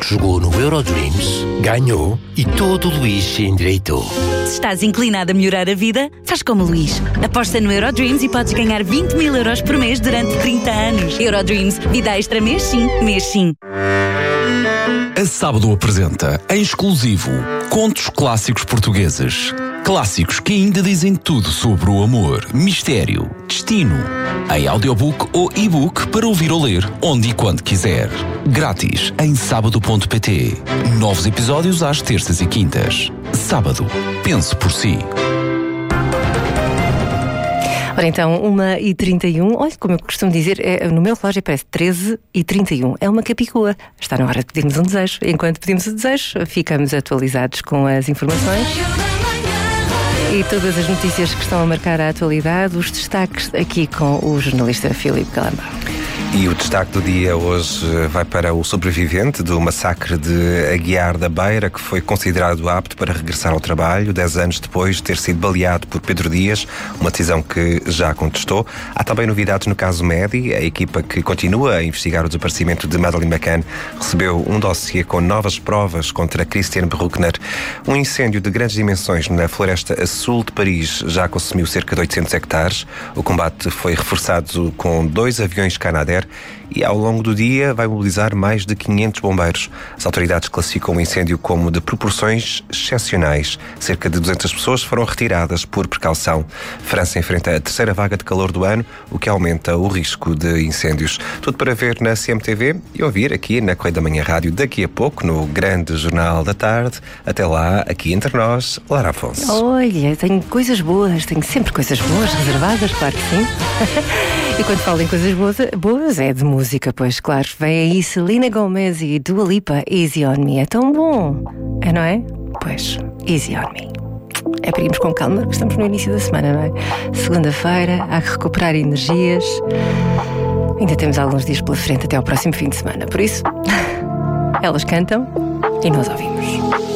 que jogou no Eurodreams, ganhou e todo o Luís se endireitou. Se estás inclinado a melhorar a vida, faz como o Luís. Aposta no Eurodreams e podes ganhar 20 mil euros por mês durante 30 anos. Eurodreams, vida extra mês sim, mês sim. A Sábado apresenta, em exclusivo, contos clássicos portugueses. Clássicos que ainda dizem tudo sobre o amor, mistério, destino. Em audiobook ou e-book para ouvir ou ler, onde e quando quiser. Grátis em sábado.pt. Novos episódios às terças e quintas. Sábado. Pense por si. Ora então, 1h31, olha, como eu costumo dizer, no meu relógio parece 13h31. É uma capicua. Está na hora de pedirmos um desejo. Enquanto pedimos o desejo, ficamos atualizados com as informações e todas as notícias que estão a marcar a atualidade, os destaques aqui com o jornalista Filipe Galamba. E o destaque do dia hoje vai para o sobrevivente do massacre de Aguiar da Beira, que foi considerado apto para regressar ao trabalho 10 anos depois de ter sido baleado por Pedro Dias, uma decisão que já contestou. Há também novidades no caso Medi. A equipa que continua a investigar o desaparecimento de Madeleine McCann recebeu um dossiê com novas provas contra Christian Bruckner. Um incêndio de grandes dimensões na floresta a sul de Paris já consumiu cerca de 800 hectares. O combate foi reforçado com 2 aviões Canadair e ao longo do dia vai mobilizar mais de 500 bombeiros. As autoridades classificam o incêndio como de proporções excepcionais. Cerca de 200 pessoas foram retiradas por precaução. França enfrenta a terceira vaga de calor do ano, o que aumenta o risco de incêndios. Tudo para ver na CMTV e ouvir aqui na Correio da Manhã Rádio daqui a pouco, no grande Jornal da Tarde. Até lá, aqui entre nós, Lara Afonso. Olha, tenho coisas boas, tenho sempre coisas boas reservadas, claro que sim. E quando falo em coisas boas é de música, pois claro, vem aí Selena Gomez e Dua Lipa, Easy On Me. É tão bom, não é? Pois, Easy On Me. É para irmos com calma, porque estamos no início da semana, não é? Segunda-feira, há que recuperar energias. Ainda temos alguns dias pela frente até ao próximo fim de semana. Por isso, elas cantam e nós ouvimos.